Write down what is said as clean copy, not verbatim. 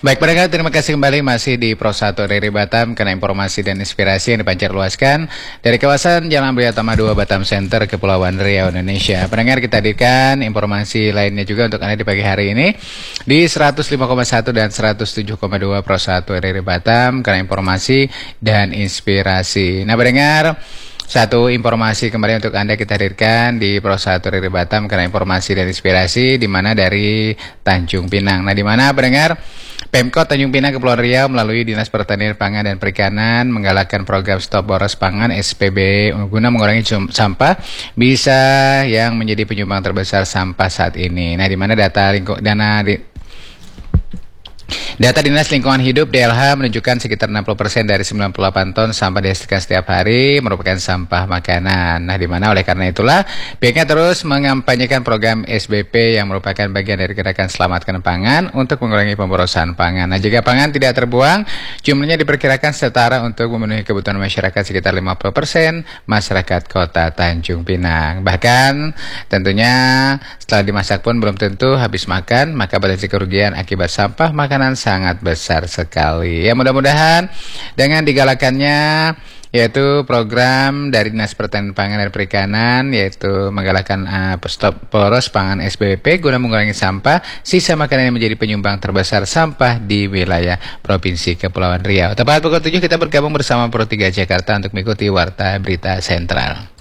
Baik pendengar, terima kasih kembali masih di Pro 1 RRI Batam karena informasi dan inspirasi yang dipancar luaskan dari kawasan Jalan Priyatama 2 Batam Center, Kepulauan Riau, Indonesia. Pendengar, kita hadirkan informasi lainnya juga untuk Anda di pagi hari ini di 105,1 dan 107,2 Pro 1 RRI Batam karena informasi dan inspirasi. Nah pendengar, satu informasi kembali untuk Anda kita hadirkan di Pro 1 RRI Batam karena informasi dan inspirasi di mana dari Tanjung Pinang. Nah di mana pendengar, Pemkot Tanjung Pinang Kepulauan Riau melalui Dinas Pertanian Pangan dan Perikanan menggalakkan program Stop Boros Pangan SPB guna mengurangi sampah bisa yang menjadi penyumbang terbesar sampah saat ini. Nah di mana Data Dinas Lingkungan Hidup DLH menunjukkan sekitar 60% dari 98 ton sampah dihasilkan setiap hari merupakan sampah makanan. Nah, di mana oleh karena itulah pihaknya terus mengampanyekan program SBP yang merupakan bagian dari gerakan Selamatkan Pangan untuk mengurangi pemborosan pangan. Nah, jika pangan tidak terbuang, jumlahnya diperkirakan setara untuk memenuhi kebutuhan masyarakat sekitar 50% masyarakat Kota Tanjung Pinang. Bahkan tentunya setelah dimasak pun belum tentu habis makan, maka potensi kerugian akibat sampah makanan sangat besar sekali. Ya mudah-mudahan dengan digalakannya yaitu program dari Dinas Pertanian Pangan dan Perikanan yaitu menggalakkan Stop Boros Pangan SBP guna mengurangi sampah sisa makanan yang menjadi penyumbang terbesar sampah di wilayah Provinsi Kepulauan Riau. Tepat pukul 7 kita bergabung bersama Pro 3 Jakarta untuk mengikuti Warta Berita Sentral.